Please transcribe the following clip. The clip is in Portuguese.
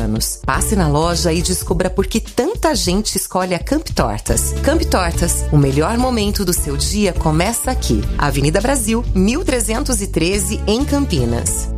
anos. Passe na loja e descubra por que tanta gente escolhe a Camp Tortas. Camp Tortas, o melhor momento do seu dia começa aqui. Avenida Brasil, 1313, em Campinas.